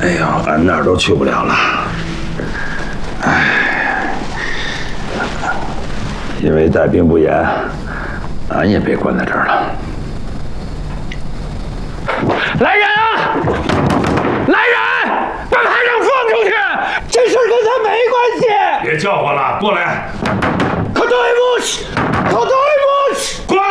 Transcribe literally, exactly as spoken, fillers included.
哎呀，俺哪儿都去不了了。哎，因为带兵不严，俺也被关在这儿了。 来人啊！来人，把排长放出去！这事跟他没关系。 别叫唤了，过来！ 可对不起，可对不起！ 滚！